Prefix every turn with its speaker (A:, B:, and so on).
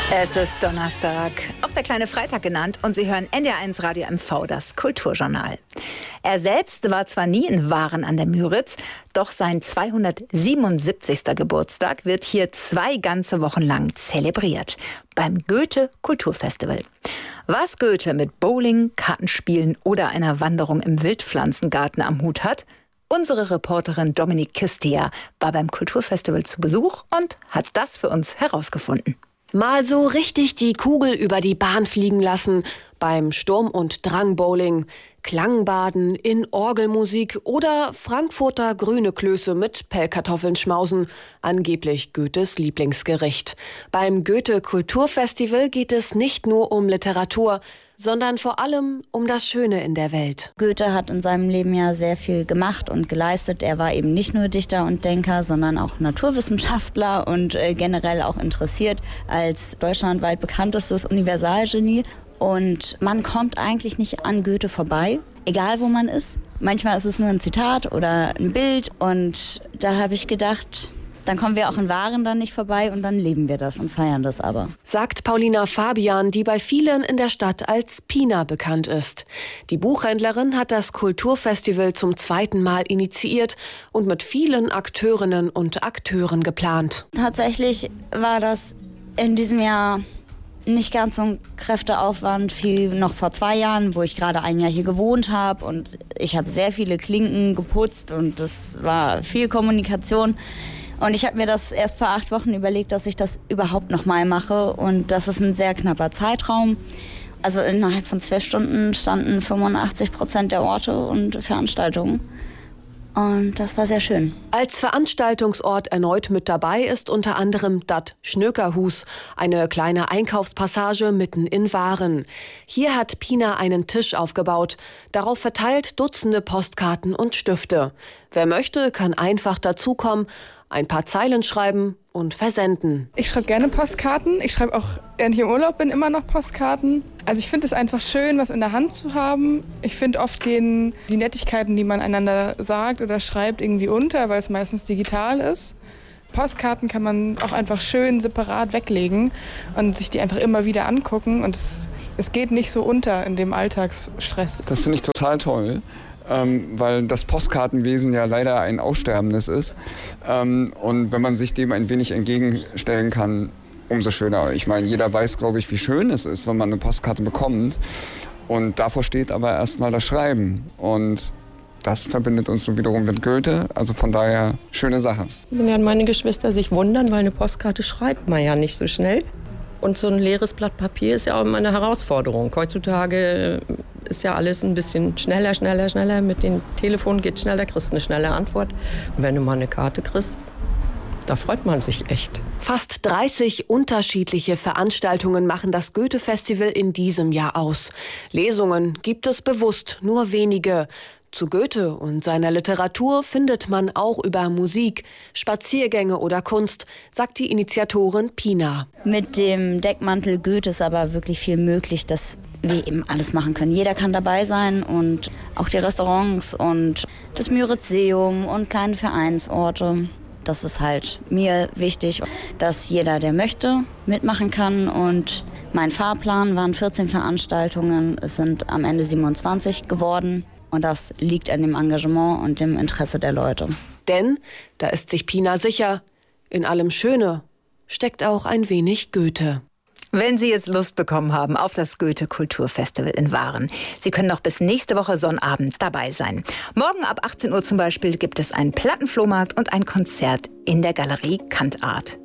A: Es ist Donnerstag, auch der kleine Freitag genannt, und Sie hören NDR1 Radio MV, das Kulturjournal. Er selbst war zwar nie in Waren an der Müritz, doch sein 277. Geburtstag wird hier 2 ganze Wochen lang zelebriert. Beim Goethe Kulturfestival. Was Goethe mit Bowling, Kartenspielen oder einer Wanderung im Wildpflanzengarten am Hut hat, unsere Reporterin Dominique Kistea war beim Kulturfestival zu Besuch und hat das für uns herausgefunden.
B: Mal so richtig die Kugel über die Bahn fliegen lassen beim Sturm- und Drang-Bowling, Klangbaden in Orgelmusik oder Frankfurter grüne Klöße mit Pellkartoffeln schmausen, angeblich Goethes Lieblingsgericht. Beim Goethe Kulturfestival geht es nicht nur um Literatur, sondern vor allem um das Schöne in der Welt.
C: Goethe hat in seinem Leben ja sehr viel gemacht und geleistet. Er war eben nicht nur Dichter und Denker, sondern auch Naturwissenschaftler und generell auch interessiert als deutschlandweit bekanntestes Universalgenie. Und man kommt eigentlich nicht an Goethe vorbei, egal wo man ist. Manchmal ist es nur ein Zitat oder ein Bild. Und da habe ich gedacht, dann kommen wir auch in Waren dann nicht vorbei und dann leben wir das und feiern das aber.
B: Sagt Paulina Fabian, die bei vielen in der Stadt als Pina bekannt ist. Die Buchhändlerin hat das Kulturfestival zum 2. Mal initiiert und mit vielen Akteurinnen und Akteuren geplant.
C: Tatsächlich war das in diesem Jahr nicht ganz so ein Kräfteaufwand wie noch vor 2 Jahren, wo ich gerade ein Jahr hier gewohnt habe. Und ich habe sehr viele Klinken geputzt und das war viel Kommunikation. Und ich habe mir das erst vor 8 Wochen überlegt, dass ich das überhaupt noch mal mache. Und das ist ein sehr knapper Zeitraum. Also innerhalb von 12 Stunden standen 85% der Orte und Veranstaltungen. Und das war sehr schön.
B: Als Veranstaltungsort erneut mit dabei ist unter anderem das Schnökerhus, eine kleine Einkaufspassage mitten in Waren. Hier hat Pina einen Tisch aufgebaut, darauf verteilt Dutzende Postkarten und Stifte. Wer möchte, kann einfach dazukommen, ein paar Zeilen schreiben und versenden.
D: Ich schreibe gerne Postkarten. Ich schreibe auch, während ich im Urlaub bin, immer noch Postkarten. Also ich finde es einfach schön, was in der Hand zu haben. Ich finde, oft gehen die Nettigkeiten, die man einander sagt oder schreibt, irgendwie unter, weil es meistens digital ist. Postkarten kann man auch einfach schön separat weglegen und sich die einfach immer wieder angucken. Und es geht nicht so unter in dem Alltagsstress.
E: Das finde ich total toll. Weil das Postkartenwesen ja leider ein aussterbendes ist. Und wenn man sich dem ein wenig entgegenstellen kann, umso schöner. Ich meine, jeder weiß, glaube ich, wie schön es ist, wenn man eine Postkarte bekommt. Und davor steht aber erstmal das Schreiben. Und das verbindet uns so wiederum mit Goethe. Also von daher, schöne Sache.
F: Wenn ja meine Geschwister sich wundern, weil eine Postkarte schreibt man ja nicht so schnell. Und so ein leeres Blatt Papier ist ja auch immer eine Herausforderung. Heutzutage ist ja alles ein bisschen schneller. Mit dem Telefon geht schneller, kriegst eine schnelle Antwort. Und wenn du mal eine Karte kriegst, da freut man sich echt.
B: Fast 30 unterschiedliche Veranstaltungen machen das Goethe-Festival in diesem Jahr aus. Lesungen gibt es bewusst nur wenige. Zu Goethe und seiner Literatur findet man auch über Musik, Spaziergänge oder Kunst, sagt die Initiatorin Pina.
C: Mit dem Deckmantel Goethe ist aber wirklich viel möglich, dass wir eben alles machen können. Jeder kann dabei sein und auch die Restaurants und das Müritzeum und kleine Vereinsorte. Das ist halt mir wichtig, dass jeder, der möchte, mitmachen kann. Und mein Fahrplan waren 14 Veranstaltungen. Es sind am Ende 27 geworden. Und das liegt an dem Engagement und dem Interesse der Leute.
B: Denn, da ist sich Pina sicher, in allem Schöne steckt auch ein wenig Goethe.
A: Wenn Sie jetzt Lust bekommen haben auf das Goethe Kulturfestival in Waren, Sie können noch bis nächste Woche Sonnabend dabei sein. Morgen ab 18 Uhr zum Beispiel gibt es einen Plattenflohmarkt und ein Konzert in der Galerie Kantart.